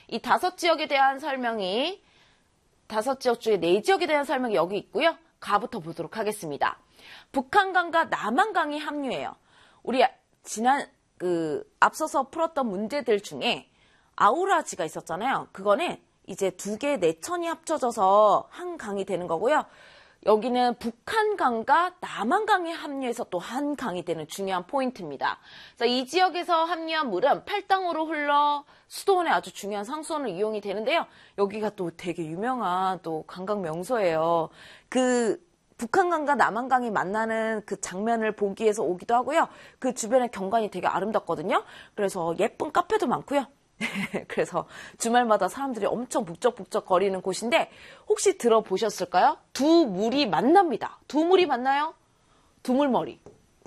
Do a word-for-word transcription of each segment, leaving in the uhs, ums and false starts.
이 다섯 지역에 대한 설명이 다섯 지역 중에 네 지역에 대한 설명이 여기 있고요. 가부터 보도록 하겠습니다. 북한강과 남한강이 합류해요. 우리 지난 그 앞서서 풀었던 문제들 중에 아우라지가 있었잖아요. 그거는 이제 두 개의 내천이 합쳐져서 한 강이 되는 거고요. 여기는 북한강과 남한강이 합류해서 또 한 강이 되는 중요한 포인트입니다. 그래서 이 지역에서 합류한 물은 팔당으로 흘러 수도원의 아주 중요한 상수원으로 이용이 되는데요. 여기가 또 되게 유명한 또 관광 명소예요. 그 북한강과 남한강이 만나는 그 장면을 보기 위해서 오기도 하고요. 그 주변의 경관이 되게 아름답거든요. 그래서 예쁜 카페도 많고요. 그래서 주말마다 사람들이 엄청 북적북적 거리는 곳인데 혹시 들어보셨을까요? 두 물이 만납니다. 두 물이 만나요? 두물머리.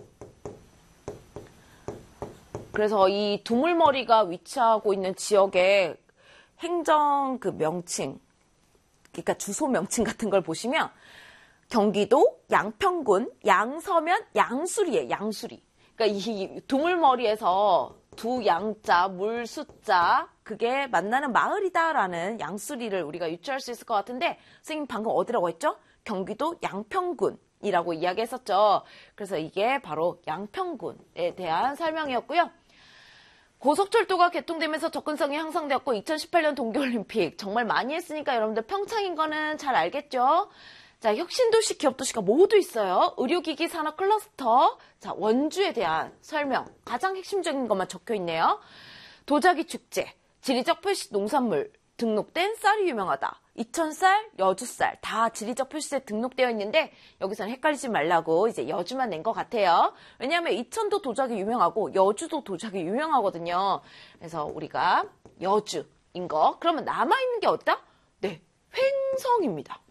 그래서 이 두물머리가 위치하고 있는 지역의 행정 그 명칭, 그러니까 주소 명칭 같은 걸 보시면 경기도 양평군 양서면 양수리예요. 양수리. 그러니까 이 두물머리에서 두 양자, 물 숫자, 그게 만나는 마을이다라는 양수리를 우리가 유추할 수 있을 것 같은데 선생님 방금 어디라고 했죠? 경기도 양평군이라고 이야기했었죠. 그래서 이게 바로 양평군에 대한 설명이었고요. 고속철도가 개통되면서 접근성이 향상되었고 이천십팔 년 동계올림픽 정말 많이 했으니까 여러분들 평창인 거는 잘 알겠죠? 자, 혁신도시, 기업도시가 모두 있어요. 의료기기 산업 클러스터. 자, 원주에 대한 설명. 가장 핵심적인 것만 적혀 있네요. 도자기 축제, 지리적 표시 농산물, 등록된 쌀이 유명하다. 이천쌀, 여주쌀 다 지리적 표시에 등록되어 있는데 여기서는 헷갈리지 말라고 이제 여주만 낸 것 같아요. 왜냐하면 이천도 도자기 유명하고 여주도 도자기 유명하거든요. 그래서 우리가 여주인 거. 그러면 남아있는 게 어디다? 네, 횡성입니다.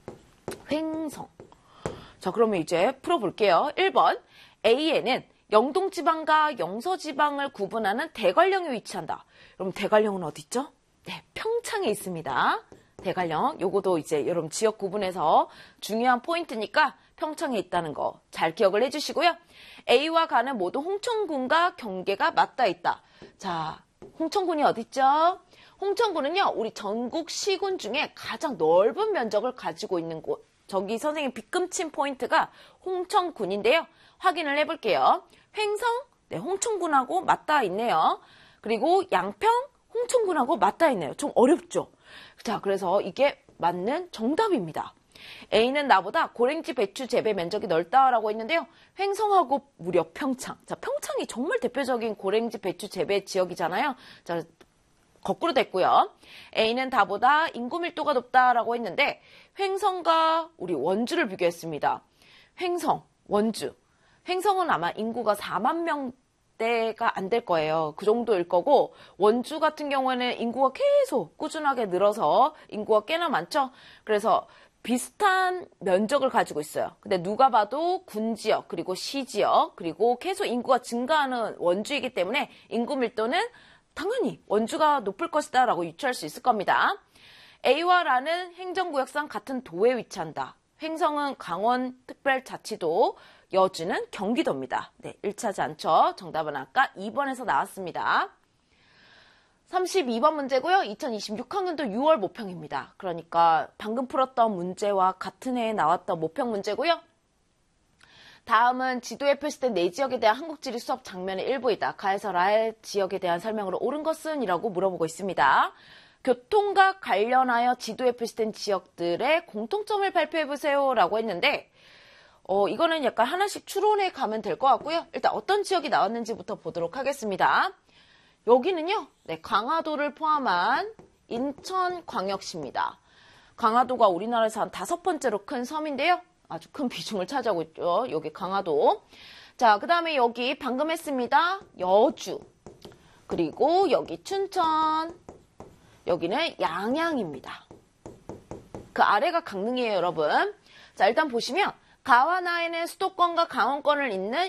횡성. 자, 그러면 이제 풀어볼게요. 일 번. A에는 영동지방과 영서지방을 구분하는 대관령이 위치한다. 그럼 대관령은 어디 있죠? 네, 평창에 있습니다. 대관령. 요거도 이제 여러분 지역 구분에서 중요한 포인트니까 평창에 있다는 거 잘 기억을 해주시고요. A와 가는 모두 홍천군과 경계가 맞닿아 있다. 자, 홍천군이 어디 있죠? 홍천군은요, 우리 전국 시군 중에 가장 넓은 면적을 가지고 있는 곳. 저기 선생님 빗금친 포인트가 홍천군인데요. 확인을 해볼게요. 횡성, 네, 홍천군하고 맞닿아 있네요. 그리고 양평, 홍천군하고 맞닿아 있네요. 좀 어렵죠? 자, 그래서 이게 맞는 정답입니다. A는 나보다 고랭지 배추 재배 면적이 넓다라고 했는데요. 횡성하고 무려 평창. 자, 평창이 정말 대표적인 고랭지 배추 재배 지역이잖아요. 자, 거꾸로 됐고요. A는 다보다 인구 밀도가 높다라고 했는데 횡성과 우리 원주를 비교했습니다. 횡성, 원주. 횡성은 아마 인구가 사만 명대가 안 될 거예요. 그 정도일 거고 원주 같은 경우에는 인구가 계속 꾸준하게 늘어서 인구가 꽤나 많죠. 그래서 비슷한 면적을 가지고 있어요. 근데 누가 봐도 군지역, 그리고 시지역, 그리고 계속 인구가 증가하는 원주이기 때문에 인구 밀도는 당연히 원주가 높을 것이다 라고 유추할 수 있을 겁니다. A와 라는 행정구역상 같은 도에 위치한다. 횡성은 강원특별자치도, 여주는 경기도입니다. 네, 일치하지 않죠. 정답은 아까 이 번에서 나왔습니다. 삼십이 번 문제고요. 이천이십육 학년도 유월 모평입니다. 그러니까 방금 풀었던 문제와 같은 해에 나왔던 모평 문제고요. 다음은 지도에 표시된 네 지역에 대한 한국지리 수업 장면의 일부이다. 가에서 라의 지역에 대한 설명으로 옳은 것은? 이라고 물어보고 있습니다. 교통과 관련하여 지도에 표시된 지역들의 공통점을 발표해보세요 라고 했는데 어, 이거는 약간 하나씩 추론해 가면 될 것 같고요. 일단 어떤 지역이 나왔는지부터 보도록 하겠습니다. 여기는요, 네, 강화도를 포함한 인천광역시입니다. 강화도가 우리나라에서 한 다섯 번째로 큰 섬인데요. 아주 큰 비중을 차지하고 있죠. 여기 강화도. 자, 그 다음에 여기 방금 했습니다. 여주. 그리고 여기 춘천. 여기는 양양입니다. 그 아래가 강릉이에요, 여러분. 자, 일단 보시면 가와나에는 수도권과 강원권을 잇는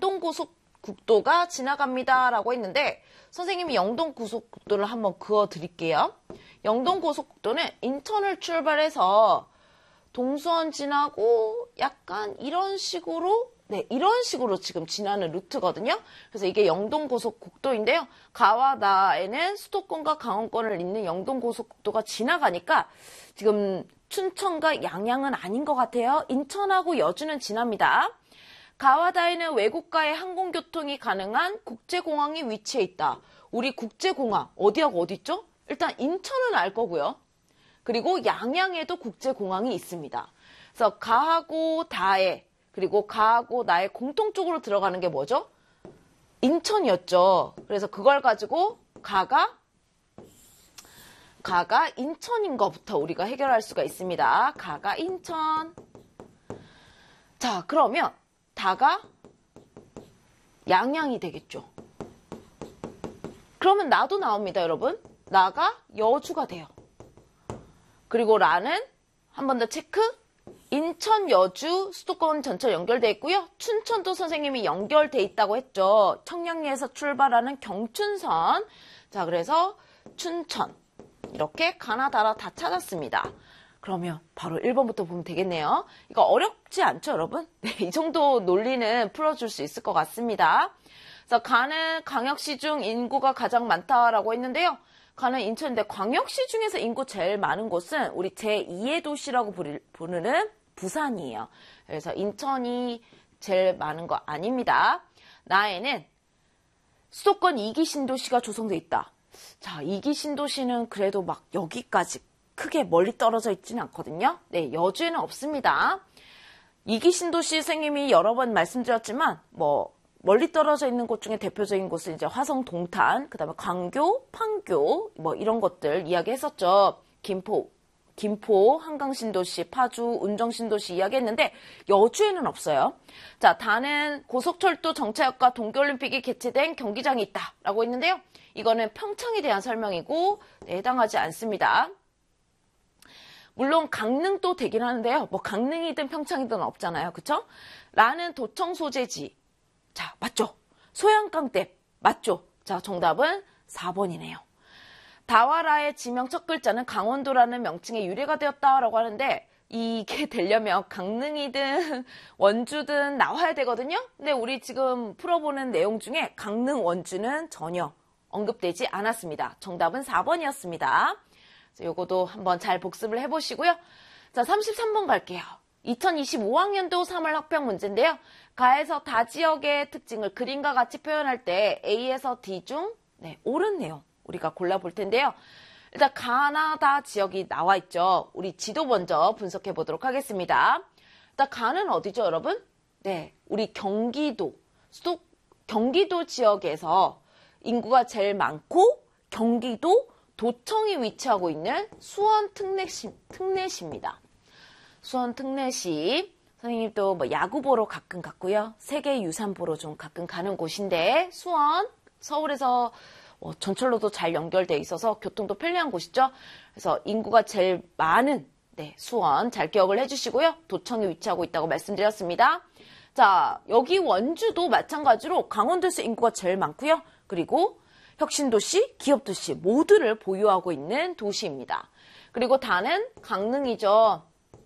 영동고속국도가 지나갑니다. 라고 했는데 선생님이 영동고속국도를 한번 그어드릴게요. 영동고속국도는 인천을 출발해서 동수원 지나고 약간 이런 식으로 네, 이런 식으로 지금 지나는 루트거든요. 그래서 이게 영동고속국도인데요. 가와 나에는 수도권과 강원권을 잇는 영동고속국도가 지나가니까 지금 춘천과 양양은 아닌 것 같아요. 인천하고 여주는 지납니다. 가와다에는 외국과의 항공교통이 가능한 국제공항이 위치해 있다. 우리 국제공항 어디하고 어디 있죠? 일단 인천은 알 거고요. 그리고 양양에도 국제공항이 있습니다. 그래서 가하고 다에 그리고 가하고 나의 공통적으로 들어가는 게 뭐죠? 인천이었죠. 그래서 그걸 가지고 가가 가가 인천인 것부터 우리가 해결할 수가 있습니다. 가가 인천. 자, 그러면 다가 양양이 되겠죠. 그러면 나도 나옵니다, 여러분. 나가 여주가 돼요. 그리고 라는 한 번 더 체크. 인천, 여주, 수도권 전철 연결돼 있고요. 춘천도 선생님이 연결돼 있다고 했죠. 청량리에서 출발하는 경춘선. 자, 그래서 춘천. 이렇게 가나다라 다 찾았습니다. 그러면 바로 일 번부터 보면 되겠네요. 이거 어렵지 않죠, 여러분? 네, 이 정도 논리는 풀어줄 수 있을 것 같습니다. 그래서 가는 광역시 중 인구가 가장 많다라고 했는데요. 가는 인천인데 광역시 중에서 인구 제일 많은 곳은 우리 제이의 도시라고 부르는 부산이에요. 그래서 인천이 제일 많은 거 아닙니다. 나에는 수도권 이 기 신도시가 조성돼 있다. 자, 이 기 신도시는 그래도 막 여기까지 크게 멀리 떨어져 있지는 않거든요. 네, 여주에는 없습니다. 이 기 신도시 선생님이 여러 번 말씀드렸지만 뭐 멀리 떨어져 있는 곳 중에 대표적인 곳은 이제 화성 동탄, 그다음에 광교, 판교 뭐 이런 것들 이야기했었죠. 김포, 김포, 한강신도시, 파주, 운정신도시 이야기했는데 여주에는 없어요. 자, 다는 고속철도 정차역과 동계올림픽이 개최된 경기장이 있다라고 했는데요. 이거는 평창에 대한 설명이고 네, 해당하지 않습니다. 물론 강릉도 되긴 하는데요. 뭐 강릉이든 평창이든 없잖아요. 그쵸? 라는 도청 소재지. 자, 맞죠? 소양강댐 맞죠? 자, 정답은 사 번이네요. 다와라의 지명 첫 글자는 강원도라는 명칭의 유래가 되었다라고 하는데 이게 되려면 강릉이든 원주든 나와야 되거든요. 근데 우리 지금 풀어보는 내용 중에 강릉, 원주는 전혀 언급되지 않았습니다. 정답은 사 번이었습니다. 요거도 한번 잘 복습을 해보시고요. 자, 삼십삼 번 갈게요. 이천이십오 학년도 삼 월 학평 문제인데요. 가에서 다 지역의 특징을 그림과 같이 표현할 때 A에서 D 중 네, 옳은 내용 우리가 골라볼 텐데요. 일단 가나다 지역이 나와 있죠. 우리 지도 먼저 분석해 보도록 하겠습니다. 일단 가는 어디죠, 여러분? 네, 우리 경기도, 수도 경기도 지역에서 인구가 제일 많고 경기도 도청이 위치하고 있는 수원 특례시, 특례시입니다. 수원 특례시. 선생님 또 뭐 야구 보러 가끔 갔고요. 세계유산 보러 좀 가끔 가는 곳인데 수원, 서울에서 어, 전철로도 잘 연결돼 있어서 교통도 편리한 곳이죠. 그래서 인구가 제일 많은 네, 수원 잘 기억을 해주시고요. 도청이 위치하고 있다고 말씀드렸습니다. 자, 여기 원주도 마찬가지로 강원도에서 인구가 제일 많고요. 그리고 혁신도시, 기업도시 모두를 보유하고 있는 도시입니다. 그리고 다는 강릉이죠.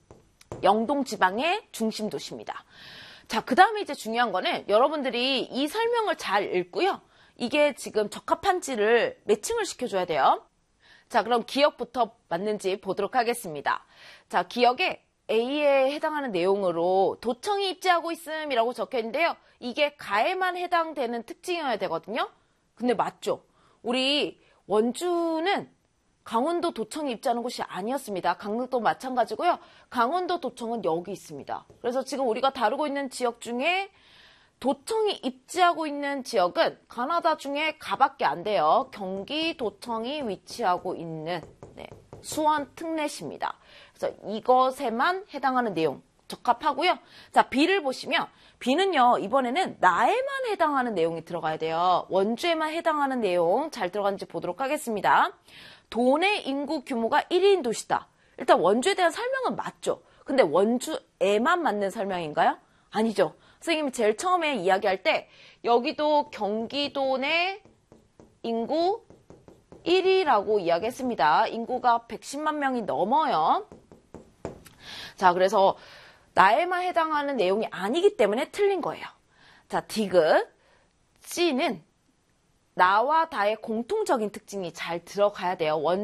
영동지방의 중심 도시입니다. 자, 그 다음에 이제 중요한 거는 여러분들이 이 설명을 잘 읽고요. 이게 지금 적합한지를 매칭을 시켜줘야 돼요. 자, 그럼 기억부터 맞는지 보도록 하겠습니다. 자, 기억에 A에 해당하는 내용으로 도청이 입지하고 있음이라고 적혀있는데요. 이게 가에만 해당되는 특징이어야 되거든요. 근데 맞죠? 우리 원주는 강원도 도청이 입지하는 곳이 아니었습니다. 강릉도 마찬가지고요. 강원도 도청은 여기 있습니다. 그래서 지금 우리가 다루고 있는 지역 중에 도청이 입지하고 있는 지역은 가나다 중에 가밖에 안 돼요. 경기 도청이 위치하고 있는 네, 수원 특례시입니다. 그래서 이것에만 해당하는 내용 적합하고요. 자, B를 보시면 B는요. 이번에는 나에만 해당하는 내용이 들어가야 돼요. 원주에만 해당하는 내용 잘 들어가는지 보도록 하겠습니다. 도내 인구 규모가 일 위인 도시다. 일단 원주에 대한 설명은 맞죠. 근데 원주에만 맞는 설명인가요? 아니죠. 선생님이 제일 처음에 이야기할 때 여기도 경기도 내 인구 일 위라고 이야기했습니다. 인구가 백십만 명이 넘어요. 자, 그래서 나에만 해당하는 내용이 아니기 때문에 틀린 거예요. 자, 디귿. C는 나와 다의 공통적인 특징이 잘 들어가야 돼요. 원